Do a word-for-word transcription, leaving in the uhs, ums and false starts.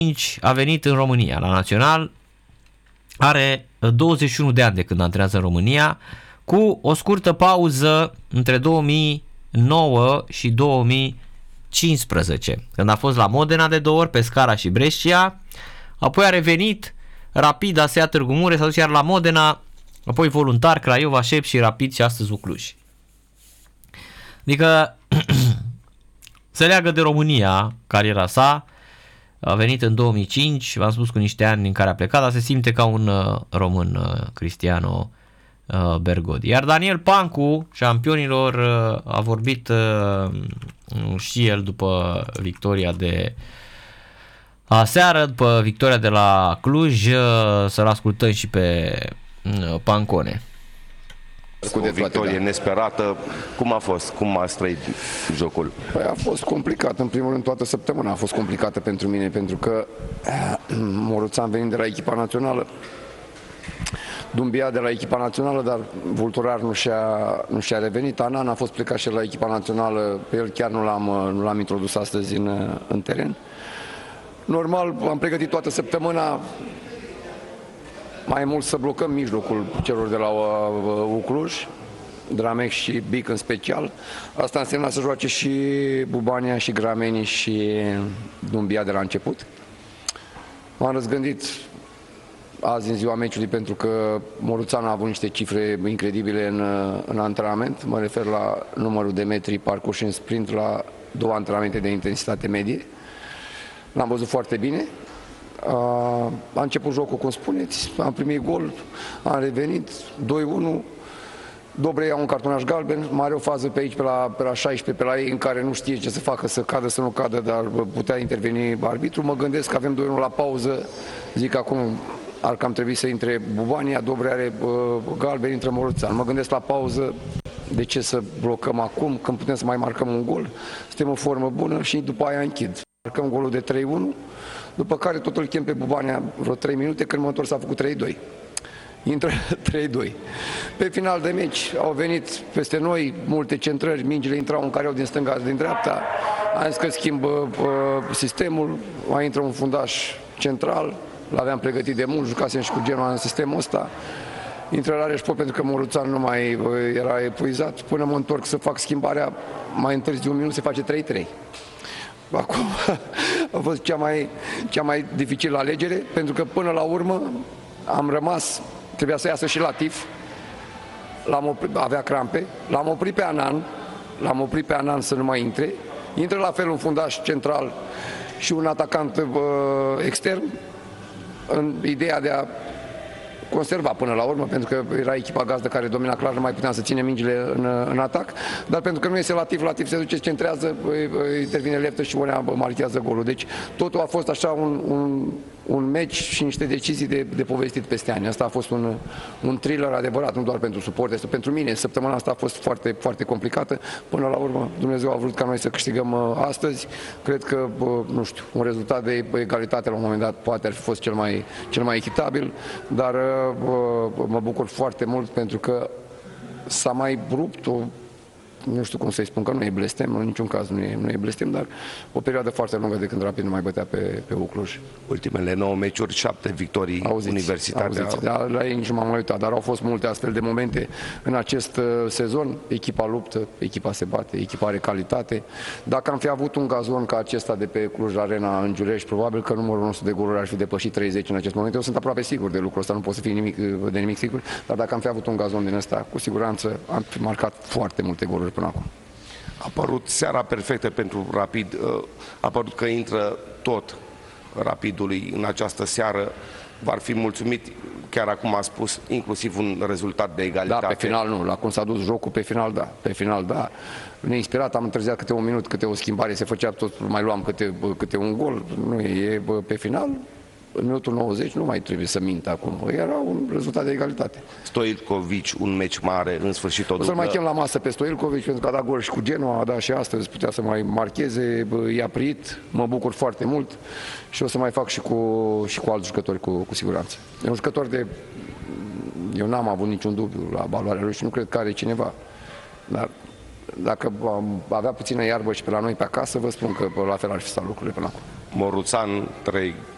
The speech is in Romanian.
A venit în România la Național, are douăzeci și unu de ani de când antrenează în România, cu o scurtă pauză între două mii nouă și două mii cincisprezece, când a fost la Modena de două ori, Pescara și Brescia, apoi a revenit Rapid, A S E A Târgu Mureș, s-a dus iar la Modena, apoi Voluntar, Craiova, Șep și Rapid și astăzi Cluj. Adică se leagă de România cariera sa, a venit în două mii cinci, v-am spus, cu niște ani în care a plecat, dar se simte ca un uh, român, uh, Cristiano uh, Bergodi. Iar Daniel Pancu, șampionilor, uh, a vorbit uh, și el după victoria de aseară, după victoria de la Cluj, uh, să-l ascultăm și pe uh, Pancone. Cu o victorie nesperată, cum a fost? Cum a trăit jocul? Păi a fost complicat, în primul rând toată săptămâna a fost complicată pentru mine, pentru că Moruțan venit de la echipa națională, Dumbia de la echipa națională, dar Vulturar nu și-a, nu și-a revenit. Anan a fost plecat și la echipa națională, pe el chiar nu l-am, nu l-am introdus astăzi în, în teren. Normal, am pregătit toată săptămâna, mai mult să blocăm mijlocul celor de la Cluj, Dramex și Bic în special. Asta însemna să joace și Bubania și Grameni și Dumbia de la început. M-am răzgândit azi în ziua meciului pentru că Moruțan a avut niște cifre incredibile în, în antrenament. Mă refer la numărul de metri parcurși în sprint la două antrenamente de intensitate medie. L-am văzut foarte bine. A început jocul, cum spuneți, am primit gol, am revenit, doi unu, Dobre ia un cartonaș galben, mai are o fază pe aici, pe la, pe la șaisprezece, pe la ei, în care nu știe ce să facă, să cadă, să nu cadă, dar putea interveni arbitru. Mă gândesc că avem doi unu la pauză, zic acum ar cam trebui să intre Bubania, Dobre are uh, galben, intră Moruțan. Mă gândesc la pauză, de ce să blocăm acum, când putem să mai marcăm un gol, suntem în formă bună și după aia închid. Marcăm golul de trei unu, după care tot îl chem pe Bubania vreo trei minute, când mă întorc s-a făcut trei doi. Intră trei doi. Pe final de meci au venit peste noi multe centrări, mingile intrau în careau din stânga, din dreapta. Am zis că schimbă uh, sistemul, mai intră un fundaș central, l-aveam pregătit de mult, jucasem și cu Genoa în sistemul ăsta. Intră la Reșpo pentru că Moruțan nu mai uh, era epuizat. Până mă întorc să fac schimbarea, mai întârzi de un minut, se face trei trei. Acum a fost cea mai, cea mai dificilă alegere, pentru că până la urmă am rămas, trebuia să iasă și Latif, l-am oprit, avea crampe, l-am oprit pe Anan, l-am oprit pe Anan să nu mai intre, intră la fel un fundaș central și un atacant uh, extern, în ideea de a conserva până la urmă, pentru că era echipa gazdă care domina clar, nu mai puteam să ținem mingile în, în atac, dar pentru că nu este Latif, Latif se duce, centrează, intervine Leftă și Onea marchează golul. Deci totul a fost așa un, un, un meci și niște decizii de, de povestit peste ani. Asta a fost un, un thriller adevărat, nu doar pentru suporteri, pentru mine. Săptămâna asta a fost foarte, foarte complicată. Până la urmă, Dumnezeu a vrut ca noi să câștigăm astăzi. Cred că, nu știu, un rezultat de egalitate la un moment dat poate ar fi fost cel mai, cel mai echitabil, dar mă bucur foarte mult pentru că s-a mai rupt o, nu știu cum să-i spun, că nu e blestem, în niciun caz nu e, nu e blestem, dar o perioadă foarte lungă de când Rapid nu mai bătea pe, pe Cluj. Ultimele nouă meciuri, șapte victorii universitare. Da, la ei nici nu m-am mai uitat, dar au fost multe astfel de momente în acest uh, sezon. Echipa luptă, echipa se bate, echipa are calitate. Dacă am fi avut un gazon ca acesta de pe Cluj Arena în Giulești, probabil că numărul nostru de goluri ar fi depășit treizeci în acest moment. Eu sunt aproape sigur de lucrul ăsta, nu pot să fiu nimic, de nimic sigur, dar dacă am fi avut un gazon din ăsta, cu siguranță am fi marcat foarte multe goluri până acum. A apărut seara perfectă pentru Rapid, a apărut că intră tot Rapidului în această seară. V-ar fi mulțumit, chiar acum a spus, inclusiv un rezultat de egalitate. Da, pe final nu, la cum s-a dus jocul, pe final da, pe final da. Neinspirat, am întârziat câte un minut, câte o schimbare, se făcea tot, mai luam câte, câte un gol, nu e, pe final. În minutul nouăzeci nu mai trebuie să mint acum. Era un rezultat de egalitate. Stoilković, un meci mare, în sfârșit o dublă. O să-l mai chem la masă pe Stoilković, pentru că a dat gol și cu Genoa, a dat și astăzi, putea să mai marcheze, i-a prit, mă bucur foarte mult și o să mai fac și cu, și cu alți jucători, cu, cu siguranță. E un jucător de... Eu n-am avut niciun dubiu la valoarea lui și nu cred că are cineva. Dar dacă avea puțină iarbă și pe la noi pe acasă, vă spun că la fel ar fi stat lucrurile până acum. Moruțan, trei